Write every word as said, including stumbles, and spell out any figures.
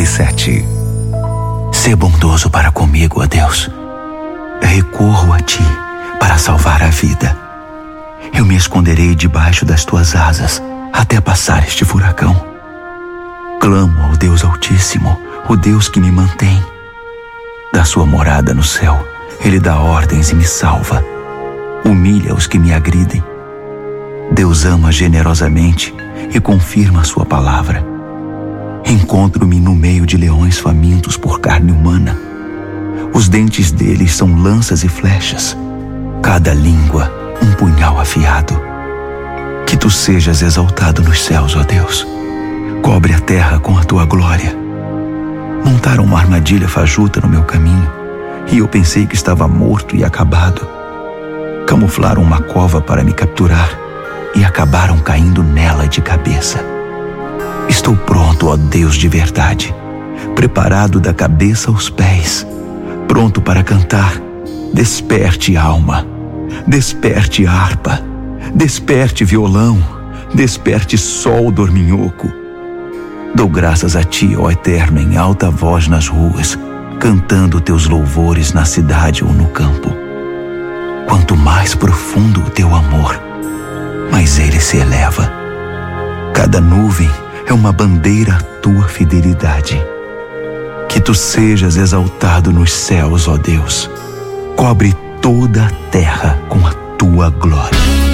e sete. Sê bondoso para comigo, ó Deus. Recorro a Ti para salvar a vida. Eu me esconderei debaixo das Tuas asas até passar este furacão. Clamo ao Deus Altíssimo, o Deus que me mantém. Da sua morada no céu, Ele dá ordens e me salva. Humilha os que me agridem. Deus ama generosamente e confirma a sua palavra. Encontro-me no meio de leões famintos por carne humana. Os dentes deles são lanças e flechas, cada língua um punhal afiado. Que Tu sejas exaltado nos céus, ó Deus. Cobre a terra com a Tua glória. Montaram uma armadilha fajuta no meu caminho, e eu pensei que estava morto e acabado. Camuflaram uma cova para me capturar e acabaram caindo nela de cabeça. Estou pronto, ó Deus de verdade, preparado da cabeça aos pés, pronto para cantar. Desperte, alma, desperte, harpa, desperte, violão, desperte, sol dorminhoco. Dou graças a Ti, ó Eterno, em alta voz nas ruas, cantando Teus louvores na cidade ou no campo. Quanto mais profundo o Teu amor, mais ele se eleva. Cada nuvem é uma bandeira à Tua fidelidade. Que Tu sejas exaltado nos céus, ó Deus. Cobre toda a terra com a Tua glória.